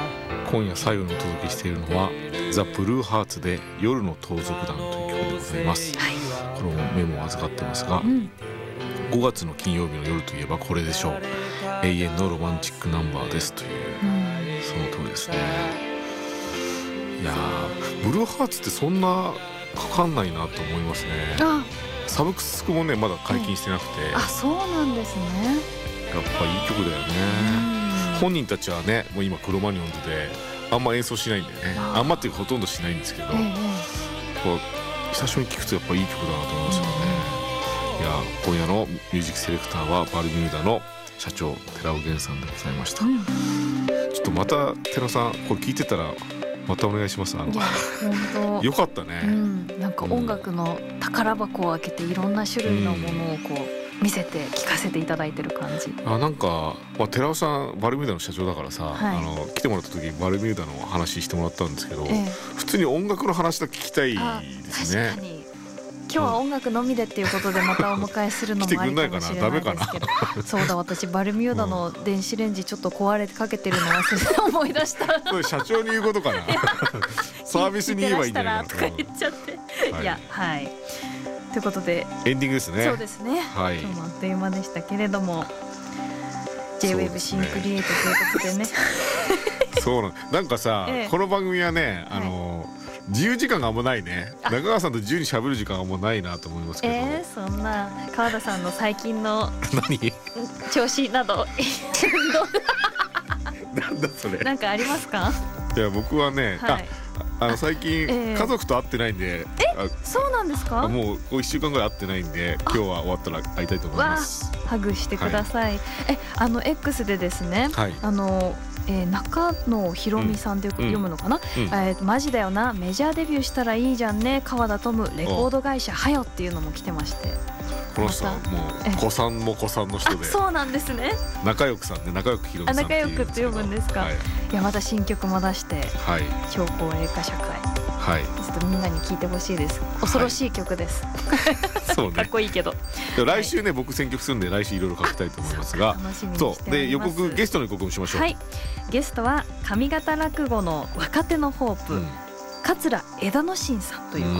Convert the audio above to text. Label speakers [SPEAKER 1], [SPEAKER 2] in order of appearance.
[SPEAKER 1] 今夜最後にお届けしているのはザ・ブルーハーツで夜の盗賊団という曲でございます、このメモを預かってますが、5月の金曜日の夜といえばこれでしょう。永遠のロマンチックナンバーですという、その通りですね。いやー、ブルーハーツってそんなかかんないなと思いますね。サブスクもねまだ解禁してなくて、
[SPEAKER 2] そうなんですね。
[SPEAKER 1] やっぱいい曲だよね。本人たちはねもう今クロマニヨンズであんま演奏しないんだよね。あんまっていうかほとんどしないんですけど、こう久しぶりに聴くとやっぱいい曲だなと思いますよね。いや今夜のミュージックセレクターはバルミューダの社長寺尾源さんでございました、ちょっとまた寺尾さんこれ聞いてたらまたお願いします。
[SPEAKER 2] 本当
[SPEAKER 1] よかったね、
[SPEAKER 2] なんか音楽の宝箱を開けていろんな種類のものをこう見せて聞かせていただいてる感じ。
[SPEAKER 1] なんか、寺尾さんバルミューダの社長だからさ、来てもらった時バルミューダの話してもらったんですけど、普通に音楽の話だけ聞きたいですね。
[SPEAKER 2] 確かに今日は音楽のみでっていうことでまたお迎えするのもありかもしれないですけどそうだ、私バルミューダの電子レンジちょっと壊れかけてるの忘れて思い出した
[SPEAKER 1] それ社長に言うことかなサービスに言えばいいんじゃないかな
[SPEAKER 2] とか言っちゃって、いや、ということで
[SPEAKER 1] エンディングですね。
[SPEAKER 2] そうですね、今日もあっという間でしたけれども J-WAVE シンクリエイトということでね
[SPEAKER 1] そうなんかさ、この番組はね自由時間があんまないね。中川さんと自由に喋る時間がもうないなと思いますけど、
[SPEAKER 2] そんな川田さんの最近の
[SPEAKER 1] 何
[SPEAKER 2] 調子など
[SPEAKER 1] なんだそれ
[SPEAKER 2] なんかありますか？
[SPEAKER 1] いや僕はね、最近家族と会ってないんで、
[SPEAKER 2] そうなんですか？
[SPEAKER 1] もう1週間ぐらい会ってないんで今日は終わったら会いたいと思います。
[SPEAKER 2] ハグしてください。X でですね、中野ひろみさんでよく読むのかな、マジだよな、メジャーデビューしたらいいじゃんね、川田トムレコード会社はよっていうのも来てまして、
[SPEAKER 1] この人はもう子さんも子さんの人で、
[SPEAKER 2] そうなんですね。
[SPEAKER 1] 仲良くさんね、仲良くひろみさんっていうんですけど、
[SPEAKER 2] 仲良くって読むんですか？いやまた新曲も出して、超高齢化社会、ちょっとみんなに聴いてほしいです。恐ろしい曲です。そうね、かっこいいけど。
[SPEAKER 1] 来週ね僕選曲するんで来週いろいろ書きたいと思いますが、そうで予告ゲストの予告もしましょう。
[SPEAKER 2] ゲストは上方落語の若手のホープ、桂枝野真さんという